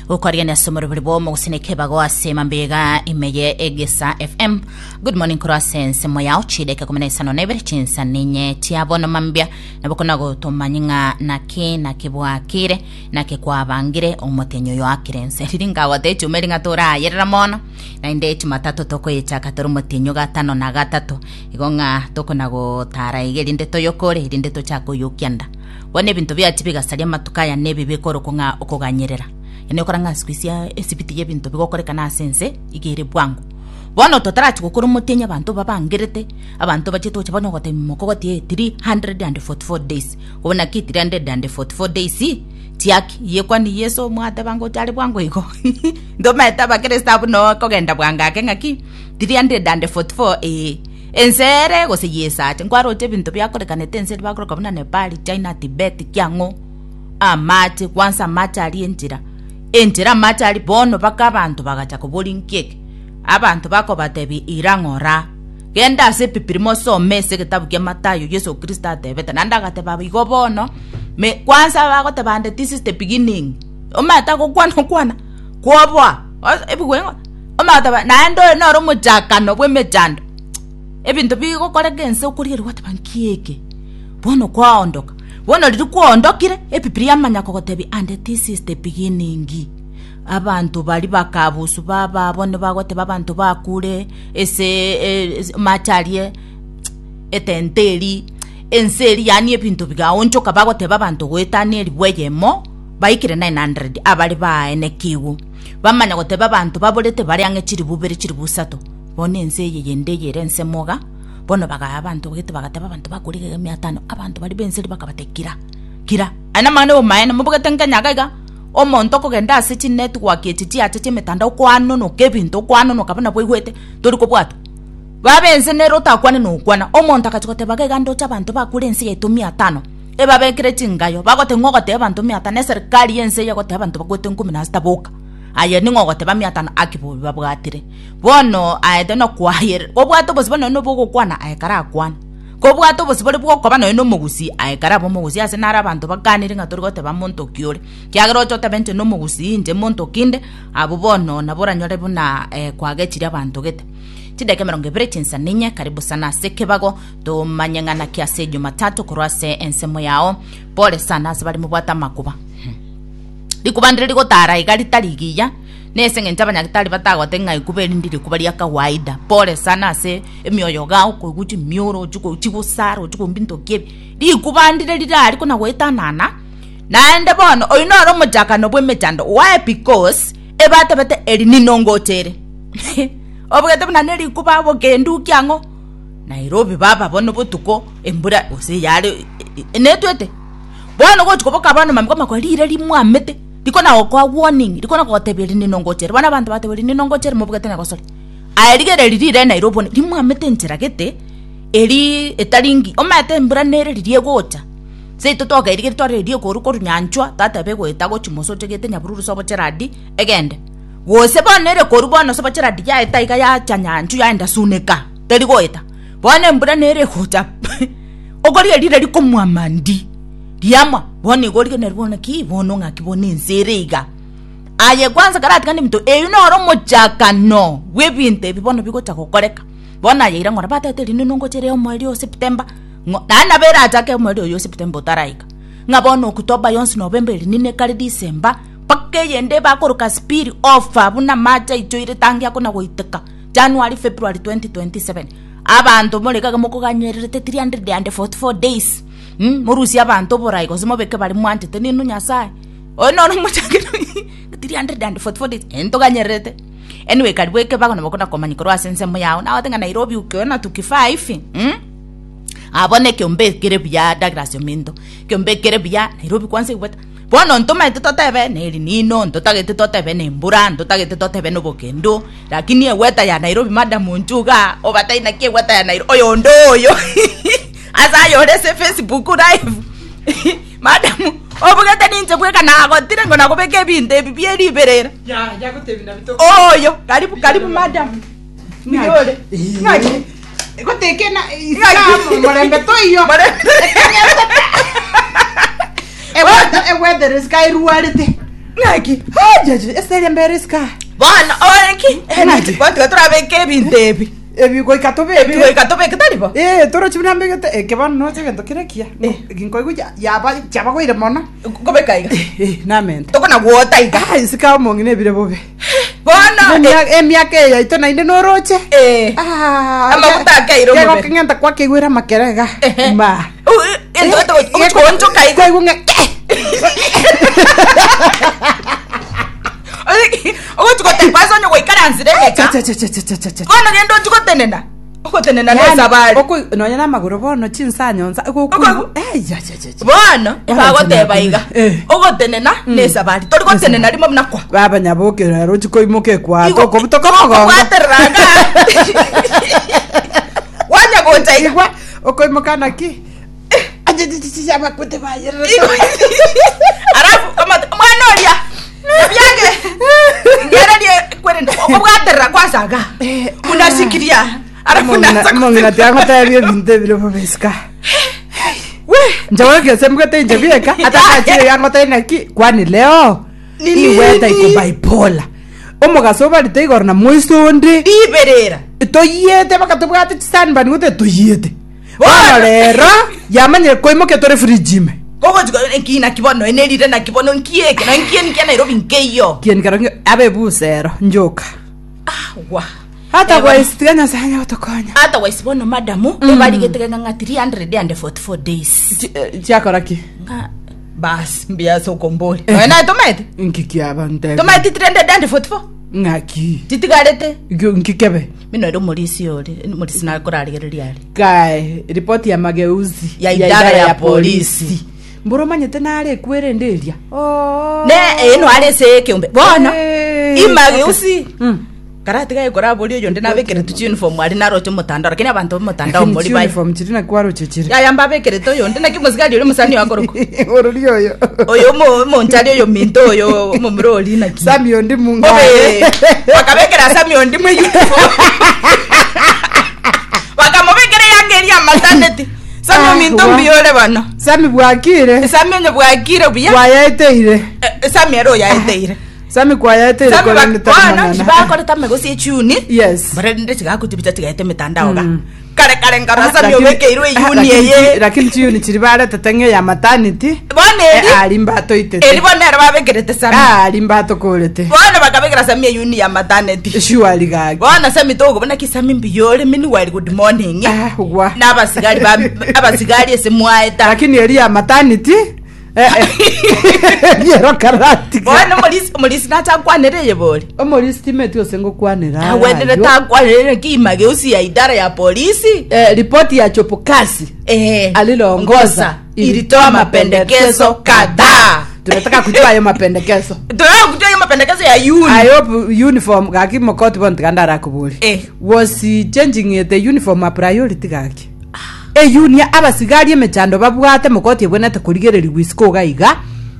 Ukoriana somoribbo mo sineke bago asema mbega imeye egesa FM. Good morning croissants moya uchide ke kumenesa no never chinsa ninye tiabono mambia nabokona go tomanyinga na kibwa kire na ke kwa bangire omotenyo yo akirense ringa wate chumeringa tora yerra mono na inde chumatatu toko yechaka toro motenyo gatano na gatatu igonga toko nago tara igerinde toyokore irinde to chako yokyanda bone bintu bya tibiga salia matukaya nebe bikoro konga okoganyerera ene koranga squisia esipiti y'ebintu bigokorekana sense igere bwangu bono totarachi gukuru mutenya abantu babangerete abantu bachito chabonyo gote mokogoti 344 days ubona ki 344 days tiaki yekwani yeso mwate bango chali bwangu iko ndo meta bakresta buno kogenda bwanga kengaki 344 ensere go se yesa ngwaro chebintu byakorekana tensere bakoroka buna Nepal China Tibet kyango amate kwanza mate ali enjira mate ali bono baka abantu bagacha kubolinkieke abantu bako batebi irangora genda se pipirimo so mese kitabu kya Matayo Yesu Kristo atebeta nanda gateba bigo bono me kwanza bako tebande this is the beginning omata ko kwana kwobwa ebigwengo omata nando noro mujakano bwemejando ebintu bigo koregense ukurire watabankieke bono kwaondoka bono liri kuondokire epipiri amanya kogotebi and this is the beginning abantu bali bakabusu baba bone bagote babantu bakure ese machalie etenteri enseri yani ebintu bigaoncho kabagote babantu gwetani libweyemo baikire 900 abali baenekiwu bamanya gote babantu babolete bali angechiri bubere chiri busato bone enseye yendeyere ensemoga bono baga abantu gete bagate babantu bakurige 500 abantu bali benseri bakabatekira ana mane o maena mubugete nkanyaga omonto kogenda ase network etiti ache metanda kwano no kebinto kwano no kabana bwigwete tori ko bwato babense nero takwane no kwana omonto akachikote bagega ndo chabantu bakurense yetu 500 ebabekire chingayo bagote ngogote abantu 500 serikali yense yagote abantu bagwete 10 boka aye ningogote ba 500 akibo babwatire bono aede no kwayer obwato bosibona no bogo kwana ayekara kwana ko bwato bosibole bwo kobana no mugusi ayekara bo mugusi ase nara abantu baganire ngatorigote ba monto kyore kyagero chote bente no mugusi nje monto kinde abo bono nabora nyore buna kwagechira abantu gete tideke meronge brechinsa ninye karibu sana sekebago to manyangana kiase Jumatatu kurwase ensemo yao pole sana asibali mubwata makuba likubandire ligotara igali taligiya nese ngentabanya kitali batagote ngai kubeli ndiri kubali ya kawaida pole sana se emyoyo gao ko guti myoro chuko chibusaro chuko mbinto kebi likubandire lidali kuna weta nana naende bono oinoro mujaka no bwemechando why because ebate bete elininongo tere obugete buna neri kubabo gendu kyango Nairobi baba bono botuko embura ose yale netwete bono gochiko bokabana mamiko makwalire limwamete dikona okwa warning dikona kotebeli ninongochere bana bantu batebeli ninongochere mubugete na kosole ayeligere lirire Nairobi limwamete ntiragete eri etalingi omate mbura nere lirie gocha se totoka erigere tore lirie koruko nyanchwa tata bego etago chimoso tegete nyabururu sobo cheradi egende wose bonere korubono sobo cheradi ya etaiga ya chanyanchu ya enda suneka terigoeta bone mbura nere gocha ogori erire likomwamandi diama bone gori neribona ki bono ngakibone nzerega aye kwanza karati kandi mtu eyinoro mojaka no webinte bibono bigocha kokoreka bona yira ngora batete ninongo chereo mweli o September nana bera atake mweli o September taraika ngabono October yonsi November nine kali December pakke yende bakoroka spirit offer buna macha ichoire tangia kuna goiteka January February 2027 abantu moleka mukoganyerete 344 days murusi abantu borai kozimo beke bali mwantete ninu nyasaye ono no muchakiro 344 days ento ganyerete anyway kalibweke bako nabokona komanyikoro asensemo yao na watenga Nairobi ukiona tuki 5 abone kyombe kere bya Douglas Omindo kyombe kere bya Nairobi kwanse kweta bono ntoma itotebe neli nino ntotagete totebe nembura ntotagete totebe no bokendo lakini eweta ya Nairobi madam Njuga obataina ke weta ya Nairobi oyo ndoyo asa yorese Facebook live madam obugete ninje kweka nago tire ngona kubeke binde bibieri berera ya gutebina bito oyo karibu madam miyole ngaji guteke na isamu morembe toyo weather is kai ruarite ngaki Haje esele mberiska. Bona oeki. Ngaki. Bantu atrabe ke bintebi. Ebi ko ikatobe. Ebi ikatobe ketalipo. Toro chimna mbegete ke ban no chegento kirekia. Ginko igu ya ba chaba ko ire mona. Kobe kaiga. Namente. Toko na wota iga. Sika mongine bire bobe. Bona emiake ya ito na inde no roche. Amakuta ke iro bobe. Ke ngenta kwa ke gwira makerega. Ma. Ento konjo kaiga. Ko nge. Ogo tukote kwazo nyo ikaranzire eka. Bona ngendo tukotenena. Okotenena neza bali. Oko nonya na maguru bono chinsa nyonza. Bona bagoteba iga. Ogotenena neza bali. Tori gotenena limo mnakwa. Baba nyabokera rochiko imoke kwa toko butoko magongo. Kwateranga. Wanya gonja iga. Oko imokana ki. Ajijijijaba kwete bayera. Arafu kama mwanoria. Byage. Ngera die kwenda okubwatera kwasaga. Unasikiria. Arafu na mongina tiango tayari binte bile bobeska. We, njawa ke semgete njabieka atakaje yango tayina ki kwani leo. Iweta iko bipolar. Omogasoba lite igorna moisondi. Iberera. Toyete bakatubwate stand bani gote toyete. Bona lero yamanye koimoke tore fridge. Kogo tuko nkina kibono enelire na kibono nkieke na nkien kia Nairobi nkeyo. Kien karange abe busero njoka. Wa. Hata kwa istiganya sanya utokonya. Hata wa isibono madamu ebali geteganga nga 344 days. Chiakoraki. Bas mbia so kombole. Na tomate. Nkiki abante. Tomate 344. Ngaki. Titigarete. Nkikebe. Mino ero mulisi yole, mulisi na koraligereri ali. Kai, ripoti ya mageuzi ya idara ya polisi. Mboro manyete nare kwere ndelia. Ne eno ale seke umbe. Bona. Imageuzi. Karate gaye kora bolio yonde na bekere tu uniform ali na rocho mutandaro kenya abantu mutandaro muri bai. Uniform chirina kwaro chichiri. Ya yamba bekere to yonde na kimuzgali yole musani wakoroko. Orori oyo. Oyo mo nchali oyo minto oyo mo mroli na ki. Sami yondi munga. Wakabekera sami yondi mu uniform. Wakamobekere yangeri ya maternity. Sami minto mbiyole bana. Sami bwakire. Sami nyo bwakire buya. Wayaiteire. Sami ero yaiteire. Sami kwayaiteire kwa nita. Sami bakora tamegosi chuni. Yes. Bare ndete chigakutibita chigaite mitandao ga. Kare ngara sami obekeirwe yuni eye. Lakini chuni chiribara tatenge ya maternity. Bone alimbato itete. Eri bone arababekerete sami. Alimbato kolete. Bone bakabekera sami yuni ya maternity. Shuali gagi. Bone sami togo bona kisami mbiyole mini wali good morning. Wa. Na abasigari ese mwaeta. Lakini eri ya maternity yero karati. Bone molisi na takwanereye bole. Omolisi timetu osengo kwanera. Awendele takwanere kimageuzi ya idara ya polisi. Ripoti ya Chopokasi aliloongoza ilitoa mapendekezo kadhaa. Tunataka kujua hayo mapendekezo. Tunataka kujua hayo mapendekezo ya uni. I hope uniform gaki mokoti bon tikandara kubuli. Was changing the uniform a priority gaki. Uni abasigari emechando babwate mokoti ebwenete kurigereri wisiko gaiga.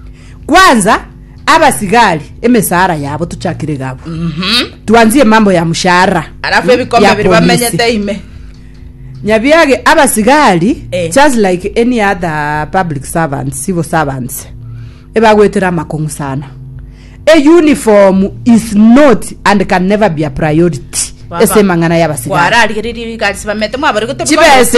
Kwanza abasigari emesara yabo tuchakire gabo. Tuanzie mambo ya mshahara. Alafu ebikombe biri bamenyete ime. Nyabiage abasigari just like any other public servants, civil servants. Ebagwetera makongu sana. A uniform is not and can never be a priority. Ese mangana yabasigari. Waraligereri bikalisibamete mwabari gute.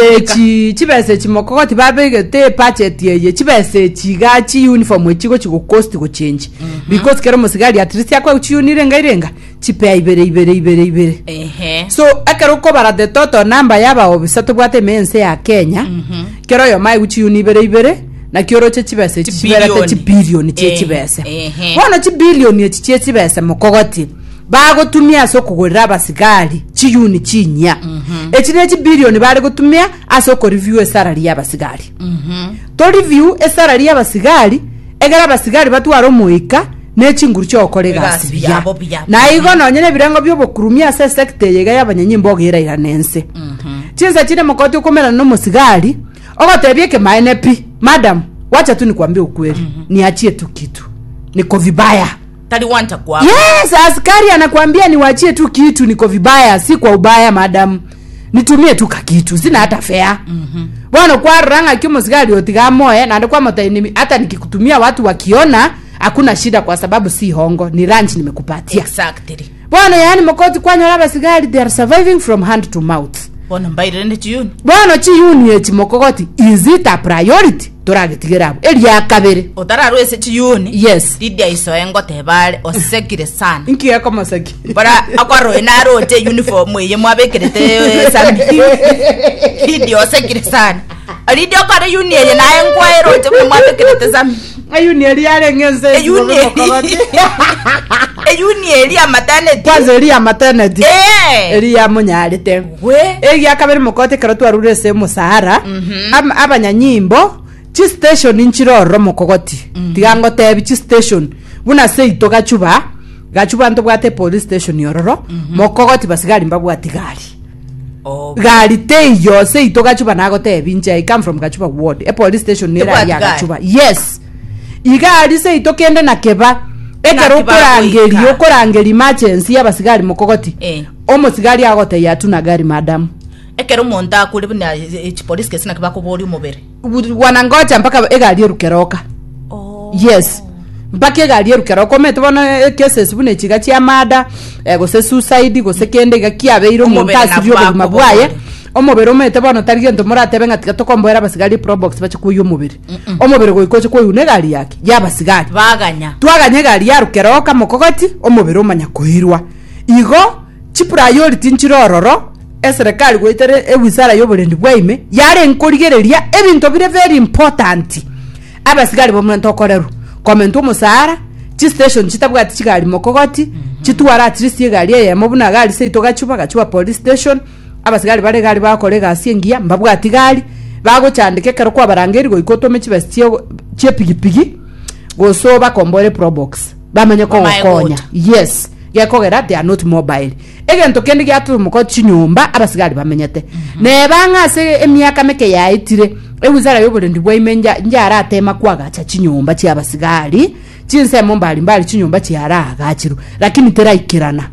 Chibese chimokoti babegete budget yeye chibese chigachi uniform echigo chigo cost go change. Because kero musigari at least yakwa uchiyunire ngairenga chipea ibere. So akero ko bara the total number yaba obisato bwate mense ya Kenya. Kero yo mai uchiyuni ibere na kioro chibese chibere chibilion chibese. Wana chibilion chibese mokogoti. Bago tumia so kugorera abasigari chiyuni chinya. Echine chibilion bari gutumia asoko review salary y'abasigari. To review salary y'abasigari egera abasigari batwaro muika n'echinguru cyokore gasibya. Na igo nonyene birango byobokurumia se sector yega y'abanyanyimbo gira iranense. Chinza chine mokoti ukomera no musigari ogotebye ke maenepi. Madam, wacha tu nikwambie ukweli. Niachie tu kitu. Niko vibaya. Taliwanta kwa. Yes, askari anakuambia niwaachie tu kitu niko vibaya, si kwa ubaya madam. Nitumie tu kakitu, sina hata fare. Bwana kwa ranga kimo sigari otiga moe na ndakwa mota hata nikikutumia watu wakiona hakuna shida kwa sababu si hongo, ni lunch nimekupatia. Exactly. Bwana yani mokoti kwanya abasigari they are surviving from hand to mouth. Bona mbaire ne chiyuni. Bwana chiyuni echi mokogoti is it a priority? Toragitigera eri yakabere. Otararo ese chiyuni. Yes. Didia iso engo tebale osekire sana. Inki yako masaki. Bara akwaro enaro te uniform ye mwabekirete sami. Didia osekire sana. Didia kare yuni ye na enkwero te mwabekirete sami. Ayuni eri yale ngenze. Ayuni eri ya maternity. Kwanza eri ya maternity. Eri ya munyarite. We. Eri yakabere mokote karatu arure se musahara. Abanyanyimbo. Chi station inchiroro mokogoti. Tigango tebi chi station. Buna seito gachuba nto bwate police station yororo. Mokogoti basigari mbabwati gari. Gari teyo seito gachuba nago tebi nje I come from Gachuba ward. E police station nera ya Gachuba. Yes. Igari seito kende na keba. Ekero korangeri emergency abasigari mokogoti. Omusigari agote yatuna gari madam. Ekero monta kule buna police case na kibako boli umobere. Wanangoja mpaka egari erukeroka. Yes. Mpaka egari erukeroka meto bona cases bune chiga chia mada gose suicide gose kende gakiabeiro montasi byo mabwaye. Omobere omete bona tarigento moratebe ngatika tokombera abasigari probox bachikuyo omobere. Omobere goikoche koyune gari yake yabasigari. Baganya. Twaganye gari yarukeroka mokogoti omobere omanya koirwa. Igo chi priority nchirororo eserekali goitere ewizara yoborendi bwaime yare nkorigereria ebinto bire very important abasigari bomento okoreru comment umusara chi station chitabwati chigari mokogoti chitwara at least gari ye mobuna gari seito gachuba police station abasigari bare gari bakorega asingia mbabwati gari bago chandike kero kwa barangeri goikotome chibestie chepigipigi gosoba kombore probox bamenye ko konya. Yes. Yakogera they are not mobile. Egento kendi gyatu mukoti chinyumba abasigari bamenyete. Nebanga se emyaka meke yaitire ewuzara yoborendi bwaimenja njara atema kwagacha chinyumba chi abasigari chinse mbali chinyumba chi araga achiru lakini teraikirana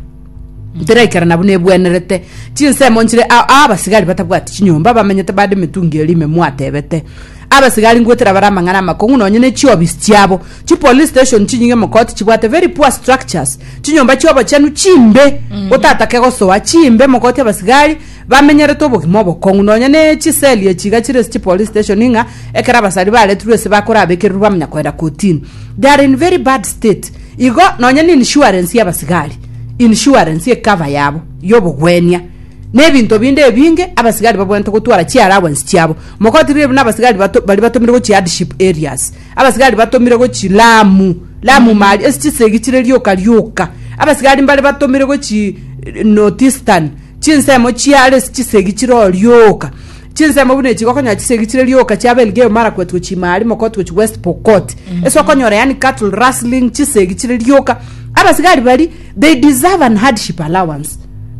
bune bwenerete chinse monchire abasigari batabwati chinyumba bamenyete bade mitungeri memwatebete abasigari ngwetera baramangana makongu nonyene chiobis chiabo chi police station chinyinge mokoti chibwate very poor structures chinyomba chiobo chenu chimbe otatake gosoa chimbe mokoti abasigari bamenyere tobo kimobo kongu nonyene chiseli echiga chire chi police station inga ekera basari bale truese bakora bekeru bamenya kwenda kotini they are in very bad state igo nonyene insurance yabasigari insurance ye cover yabo yobo gwenya nebinto binde binge abasigari babwento gutwara chiarawansi chiabo mokoti rebe nabasigari bali batomire go hardship areas abasigari batomire go chilamu mali esichisegi chirelio kalyoka abasigari mbali batomire go chi northeastern chinsemo chiale sichisegi chirolyoka chinsemo bune chikokonya chisegi chirelioka chabelge mara kwetu chimali mokoti go west pokot eso konyora yani cattle rustling chisegi chirelioka abasigari bali they deserve an hardship allowance.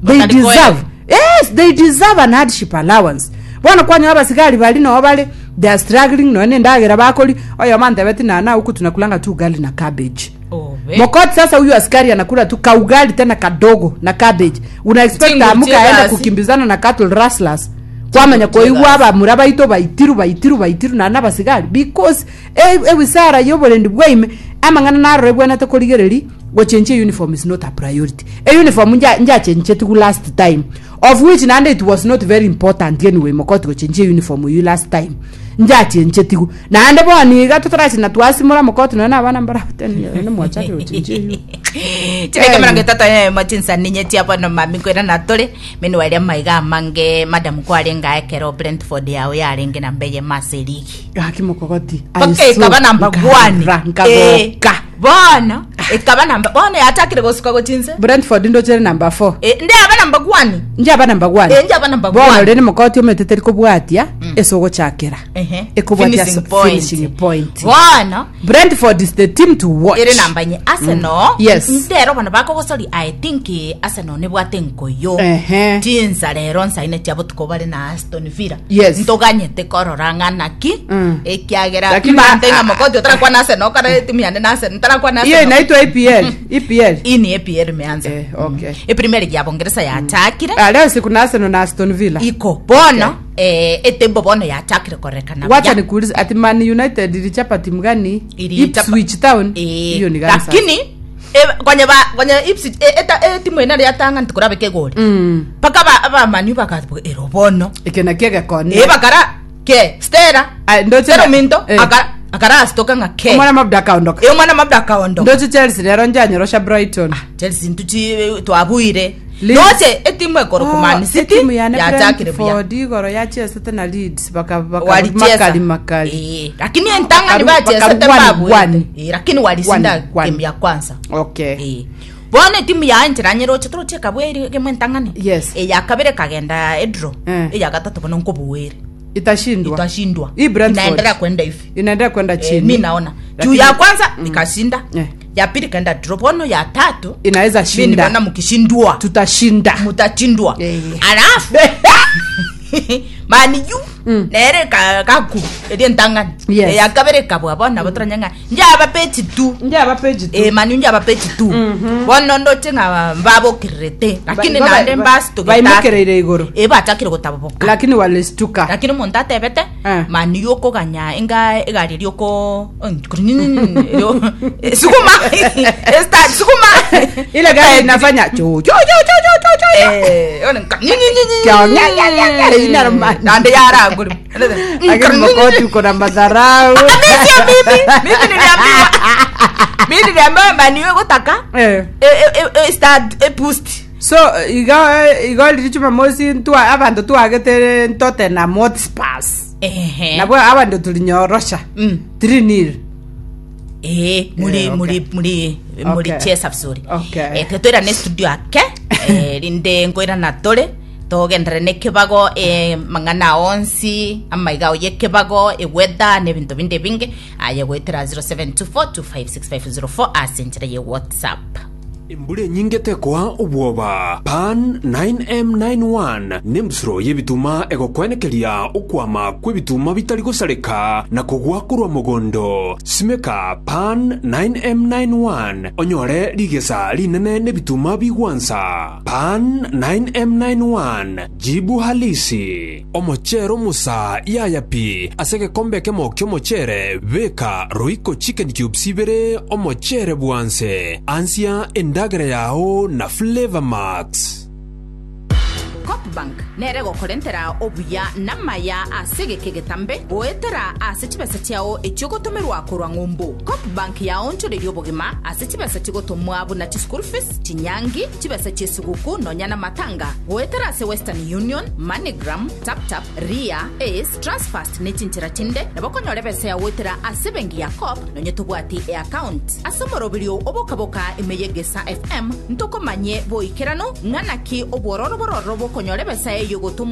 They deserve an hardship allowance. Bwana kwanya abasigari bali no bale they are struggling no ndagera bakoli oyo mante beti na huku tunakulanga tu ugali na cabbage. Mokoti sasa huyu askari anakula tu kaugali tena kadogo na cabbage. Una expect amuka aenda kukimbizana na cattle rustlers. Kwamanya koiwa aba muraba ito baitiru na abasigari because wisara yoborendi bwaime amangana na rebwana to koligereri go change uniform is not a priority. A uniform nja change to last time of which nande it was not very important anyway mokoti go change uniform you last time nja change tigu na ande boni gatutrachi na twasimura mokoti na abana mbara tene mwachaje go change you cheke mrange tata machinsa ninyeti hapa no mami kwera na tole meni wale maiga mange madam kwalenga ekero Brentford yao yarenge na mbeye maseriki akimokoti okay kaba number 1 Bwana ekaba number bwana yatakire gosika go chinse Brentford ndo chere number 4 ndi aba number 1 ndi aba number 1 ndi aba number 1 bwana rene mokoti ometeteri ko bwatia esogo chakera ekobwatia finishing point bwana Brentford is the team to watch ere number nye Arsenal yes ndero bana bako gosori I think Arsenal ne bwate nkoyo chinsa rero nsaine chabo tukobale na Aston Villa ntoganyete kororanga naki ekiagera kimantenga mokoti otra kwa na Arsenal kare timiane na Arsenal kwa na Arsenal inaitwa EPL ini EPL imeanza okay Premier League ya Bongereza ya atakire leo siku na Arsenal na Aston Villa iko bona etembo bono ya chakire korekana. Wacha nikuulize ati Man United ilichapa timu gani? Ipswich Town. Hiyo ni gani sasa? Lakini kwenye Ipswich timu ina ya Tanga ntikura beke goli. Paka ba Man U bakatbo erobono. Ikena kege koni. Bakara ke Stera. Ndo Stera minto akara stoka ngake. Mwana mabda kaondoka. Mwana mabda kaondoka. Ndo Chelsea lero njanyorosha Brighton. Chelsea ntuchi twabuire. Noche etimu ekoro kumani City ya chakire bia. Digoro ya Chelsea tena Leeds baka makali. Lakini entanga ni ba Chelsea tebabu. Lakini walisinda game ya kwanza. Okay. Bwana timu ya Antiranyero chitro cheka bweri game entangani. Yes. Ya kabere kagenda edro. Ya gatatu bono nko buwere. Itashindwa. Hii Brentford inaendelea kwenda hivi. Inaendelea kwenda chini. Mimi naona. Juu ya kwanza ikashinda. Ya pili kaenda drop, ono ya tatu inaweza shinda. Mimi naona mkishindwa tutashinda. Mutachindwa. Alafu Man U nere kaku edi ntangani. Ya kabere kabwa bona botranyanga. Njaba page 2. Man U njaba page 2. Bono ndo tenga mbabo kirete. Lakini nande mbas to geta. Baimekerere igoro. Batakire gutaboboka. Lakini walestuka. Lakini montate bete Man U ko ganya inga egari ryoko sukuma. Start sukuma. Ile gari inafanya cho. Ona nande yara nguru. Lakini mkoti uko na madharau. Mimi niliambiwa bani wewe gutaka start boost. So igo lichuma mosi abantu tuagete ntote na Hotspurs. Nabo abantu tulinyorosha 3-0. Muri chesa vizuri. Okay. Tetwera ne studio yake rinde ngoira na tole togendere ne kebago mangana onsi amaiga oye kebago weather ne bintu binde binge aye gwetera 0724256504 asenjere ye WhatsApp. Imbule nyingete kwa ubwoba Pan 9M91 nimsro yebituma egokwenekeria ukwama kwebituma bitari gusareka na kugwakurwa mugondo simeka Pan 9M91 onyore ligesa linene nebituma bigwansa Pan 9M91 jibu halisi omochero musa yayapi asege kombe kemo kyomochere beka Royco chicken cubes ibere omochere bwanse ansia ndagera yao na Flavor Max. Copbank nere gokorentera obuya namaya asege kegetambe oetera asechibesa tiao echogotomerwa kurwa ngombo. Copbank ya oncho de yobogima asechibesa chigotomwa abu na school fees chinyangi chibesa chisuguku nonyana matanga oetera se Western Union MoneyGram TapTap Ria Ace Transfast netinchira tinde nabokonyore besa ya oetera asebengi ya Cop nonyetobwati e account asomorobirio obokaboka emeyegesa FM ntoko manye boikerano nganaki obororo bororo bokonyore besa yogotomu